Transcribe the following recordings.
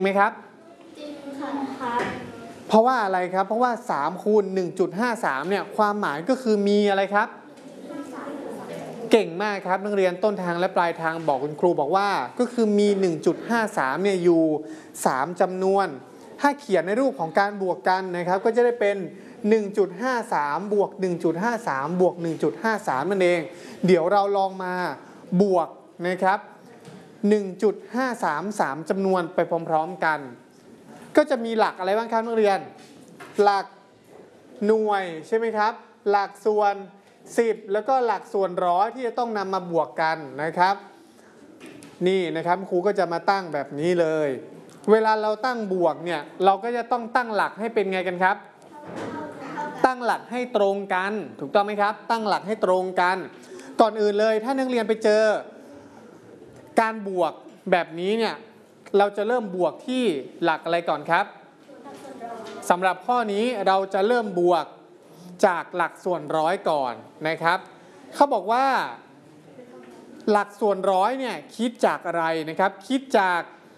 ไหมครับจริงค่ะเพราะว่าอะไรครับเพราะว่า3คูณ 1.53 เนี่ยความหมายก็คือมีอะไรครับเก่งมากครับนักเรียนต้นทางและปลายทางบอกคุณครูบอกว่าก็คือมี 1.53 เนี่ยอยู่3จำนวนถ้าเขียนในรูปของการบวกกันนะครับก็จะได้เป็น 1.53 บวก 1.53 บวก 1.53 นั่นเองเดี๋ยวเราลองมาบวกนะครับ 1.53 3จำนวนไปพร้อมๆกันก็จะมีหลักอะไรบ้างครับนักเรียนหลักหน่วยใช่ไหมครับหลักส่วน10แล้วก็หลักส่วนร้อยที่จะต้องนำมาบวกกันนะครับนี่นะครับครูก็จะมาตั้งแบบนี้เลยเวลาเราตั้งบวกเนี่ยเราก็จะต้องตั้งหลักให้เป็นไงกันครับตั้งหลักให้ตรงกันถูกต้องไหมครับตั้งหลักให้ตรงกันก่อนอื่นเลยถ้านักเรียนไปเจอการบวกแบบนี้เนี่ยเราจะเริ่มบวกที่หลักอะไรก่อนครับสำหรับข้อนี้เราจะเริ่มบวกจากหลักส่วนร้อยก่อนนะครับเขาบอกว่าหลักส่วนร้อยเนี่ยคิดจากอะไรนะครับคิดจาก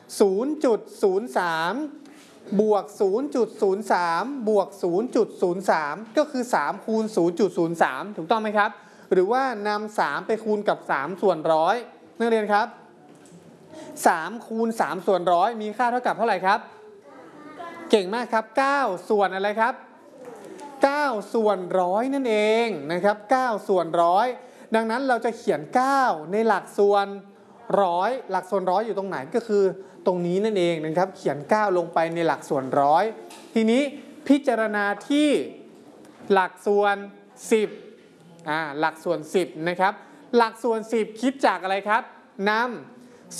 0.03 บวก 0.03 บวก 0.03 ก็คือ3คูณ 0.03 ถูกต้องไหมครับหรือว่านำ3ไปคูณกับ3ส่วนร้อยนักเรียนครับ3คูณ3ส่วนร้อยมีค่าเท่ากับเท่าไหร่ครับเก่งมากครับ9ส่วนอะไรครับ9ส่วนร้อยนั่นเองนะครับ9ส่วนร้อยดังนั้นเราจะเขียน9ในหลักส่วนร้อยหลักส่วนร้อยอยู่ตรงไหนก็คือตรงนี้นั่นเองนะครับเขียน9ลงไปในหลักส่วนร้อยทีนี้พิจารณาที่หลักส่วน10หลักส่วน10นะครับหลักส่วน10คิดจากอะไรครับนำ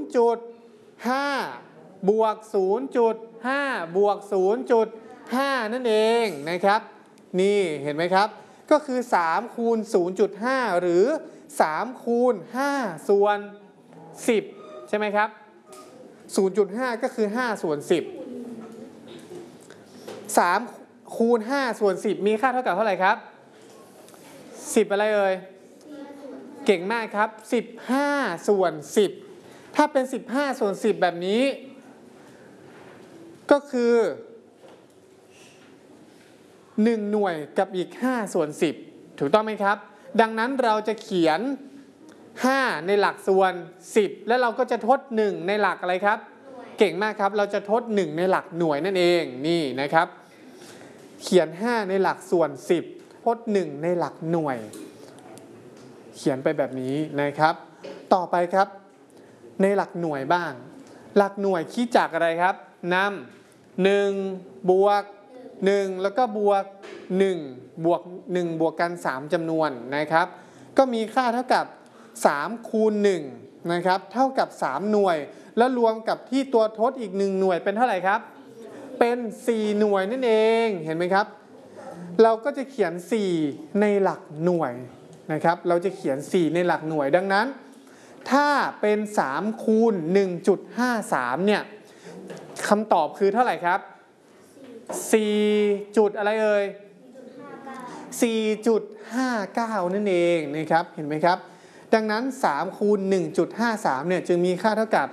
0.5 บวก 0.5 บวก 0.5 นั่นเองนะครับนี่เห็นไหมครับก็คือ3คูณ 0.5 หรือ3คูณ5ส่วน10ใช่ไหมครับ 0.5 ก็คือ5ส่วน10 3คูณ5ส่วน10มีค่าเท่ากับเท่าไหร่ครับ10อะไรเอ่ยเก่งมากครับ15ส่วน10ถ้าเป็น15ส่วน10แบบนี้ก็คือ1หน่วยกับอีก5ส่วน10ถูกต้องไหมครับดังนั้นเราจะเขียน5ในหลักส่วน10แล้วเราก็จะทด1ในหลักอะไรครับเก่งมากครับเราจะทด1ในหลักหน่วยนั่นเองนี่นะครับเขียน5ในหลักส่วน10ทด1ในหลักหน่วยเขียนไปแบบนี้นะครับต่อไปครับในหลักหน่วยบ้างหลักหน่วยคิดจากอะไรครับนำ1บวก1แล้วก็บวก1บวก1บวกกัน3จำนวนนะครับก็มีค่าเท่ากับ3คูณ1นะครับเท่ากับ3หน่วยแล้วรวมกับที่ตัวทดอีก1หน่วยเป็นเท่าไหร่ครับเป็น4หน่วยนั่นเองเห็นไหมครับเราก็จะเขียน4ในหลักหน่วยนะครับเราจะเขียน4ในหลักหน่วยดังนั้นถ้าเป็น3คูณ 1.53 เนี่ยคำตอบคือเท่าไหร่ครับ4จุดอะไรเอ่ย 4.59 นั่นเองนะครับเห็นไหมครับดังนั้น3คูณ 1.53 เนี่ยจึงมีค่าเท่ากับ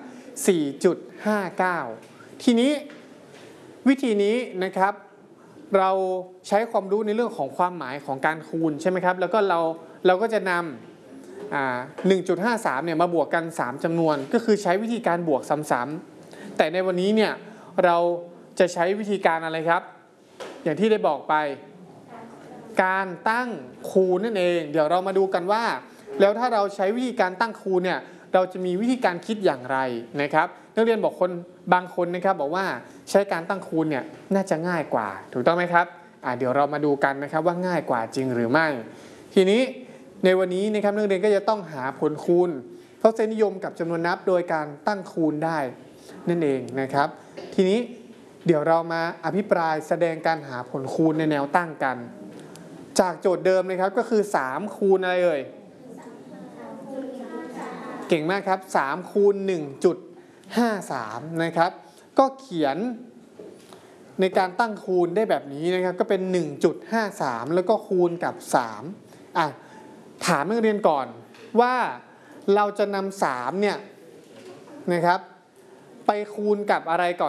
4.59 ทีนี้วิธีนี้นะครับเราใช้ความรู้ในเรื่องของความหมายของการคูณใช่ไหมครับแล้วก็เราก็จะนำ1.53 เนี่ยมาบวกกัน3จำนวนก็คือใช้วิธีการบวกซ้ำๆแต่ในวันนี้เนี่ยเราจะใช้วิธีการอะไรครับอย่างที่ได้บอกไปการตั้งคูณนั่นเองเดี๋ยวเรามาดูกันว่าแล้วถ้าเราใช้วิธีการตั้งคูณเนี่ยเราจะมีวิธีการคิดอย่างไรนะครับนักเรียนบอกบางคนนะครับบอกว่าใช้การตั้งคูณเนี่ยน่าจะง่ายกว่าถูกต้องไหมครับเดี๋ยวเรามาดูกันนะครับว่าง่ายกว่าจริงหรือไม่ทีนี้ในวันนี้นะครับนักเรียนก็จะต้องหาผลคูณทศนิยมกับจำนวนนับโดยการตั้งคูณได้นั่นเองนะครับทีนี้เดี๋ยวเรามาอภิปรายแสดงการหาผลคูณในแนวตั้งกันจากโจทย์เดิมนะครับก็คือ3คูณอะไรเอ่ยเก่งมากครับ3คูณ 1.53 นะครับก็เขียนในการตั้งคูณได้แบบนี้นะครับก็เป็น 1.53 แล้วก็คูณกับ3ถามนักเรียนก่อนว่าเราจะนำ3เนี่ยนะครับไปคูณกับอะไรก่อน